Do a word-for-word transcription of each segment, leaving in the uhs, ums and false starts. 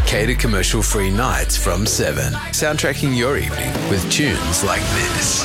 Cater commercial-free nights from seven. Soundtracking your evening with tunes like this.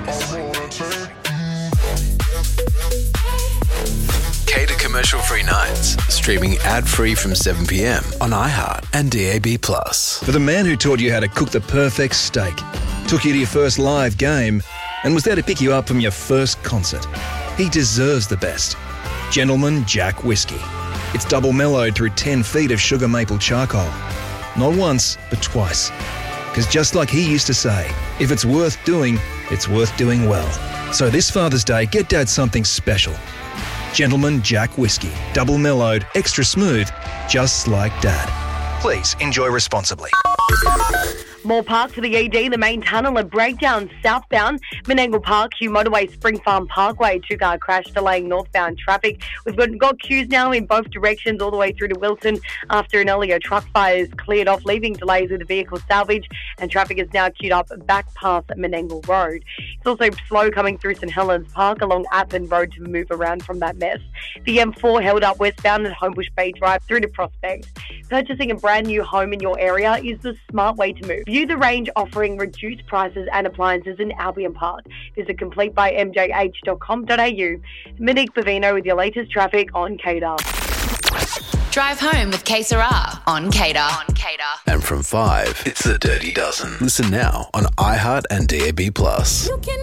Cater commercial-free nights. Streaming ad-free from seven p.m. on iHeart and D A B plus. For the man who taught you how to cook the perfect steak, took you to your first live game, and was there to pick you up from your first concert, he deserves the best. Gentleman Jack Whiskey. It's double mellowed through ten feet of sugar maple charcoal. Not once, but twice. Because just like he used to say, if it's worth doing, it's worth doing well. So this Father's Day, get Dad something special. Gentleman Jack Whiskey. Double mellowed, extra smooth, just like Dad. Please enjoy responsibly. More park for the E D, the main tunnel at Breakdown southbound, Menangle Park, Hugh Motorway, Spring Farm Parkway, two-car crash delaying northbound traffic. We've got, got queues now in both directions all the way through to Wilson after an earlier truck fire is cleared off, leaving delays with the vehicle salvage, and traffic is now queued up back past Menangle Road. It's also slow coming through St Helens Park along Appin Road to move around from that mess. The M four held up westbound at Homebush Bay Drive through to Prospect. Purchasing a brand new home in your area is the smart way to move. View the range offering reduced prices and appliances in Albion Park. Visit complete by m j h dot com dot a u. Monique Bavino with your latest traffic on Cater. Drive home with K Sarah on Cater. On Cater. And from five, it's the Dirty Dozen. Listen now on iHeart and D A B plus. You can